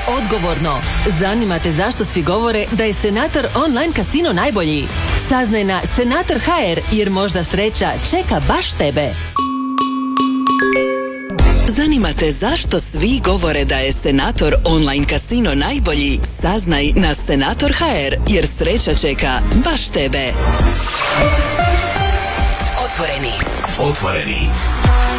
odgovorno. Zanima te zašto svi govore da je Senator online kasino najbolji? Saznaj na Senator HR, jer možda sreća čeka baš tebe. Zanima te zašto svi govore da je Senator online kasino najbolji? Saznaj na Senator HR, jer sreća čeka baš tebe. Otvoreni.